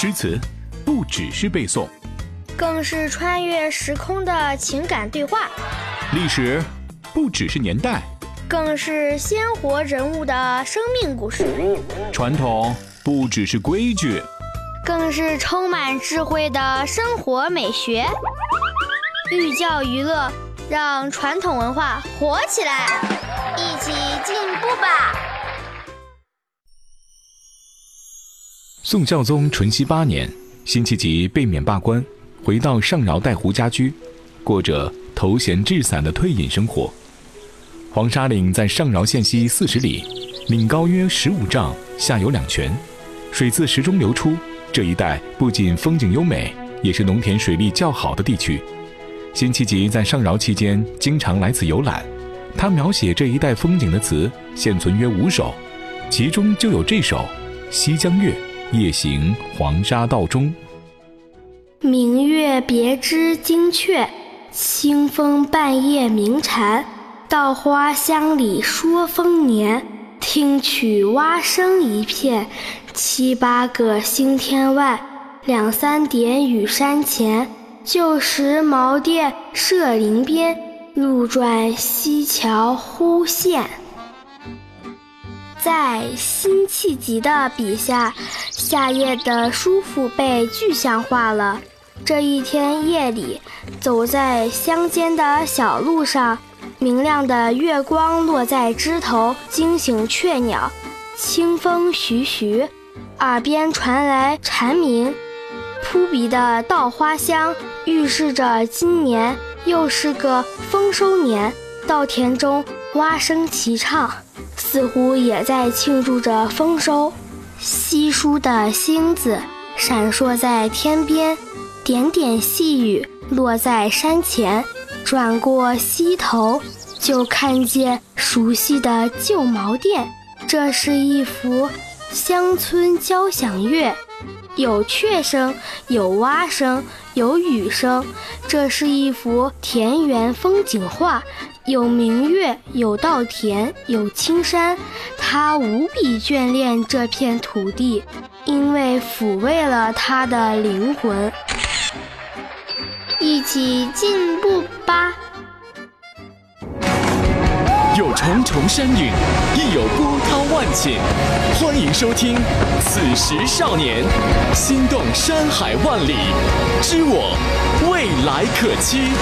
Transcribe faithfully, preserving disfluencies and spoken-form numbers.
诗词不只是背诵， 更是穿越时空的情感对话； 历史不只是年代， 更是鲜活人物的生命故事； 传统不只是规矩， 更是充满智慧的生活美学。寓教于乐，让传统文化活起来，一起进步吧！ 宋孝宗淳熙八年，辛弃疾被免罢官，回到上饶带湖家居，过着头衔置散的退隐生活。黄沙岭在上饶县西四十里，岭高约十五丈，下有两泉，水自石中流出。这一带不仅风景优美，也是农田水利较好的地区。辛弃疾在上饶期间经常来此游览，他描写这一带风景的词现存约五首，其中就有这首《西江月·夜行黄沙道中》。 明月别枝惊鹊，清风半夜鸣蝉。稻花香里说丰年，听取蛙声一片。七八个星天外，两三点雨山前。旧时茅店社林边，路转溪桥忽见。在辛弃疾的笔下，夏夜的舒服被具象化了。这一天夜里，走在乡间的小路上，明亮的月光落在枝头，惊醒雀鸟。清风徐徐，耳边传来蝉鸣，扑鼻的稻花香预示着今年又是个丰收年。稻田中蛙声齐唱，似乎也在庆祝着丰收。稀疏的星子闪烁在天边，点点细雨落在山前。转过溪头，就看见熟悉的旧茅店。这是一幅乡村交响乐，有雀声，有蛙声，有雨声。这是一幅田园风景画，有明月，有稻田，有青山。他无比眷恋这片土地，因为抚慰了他的灵魂。 一起进步吧！ 有重重山岭，亦有波涛万顷。欢迎收听《此时少年》，心动山海万里，知我未来可期。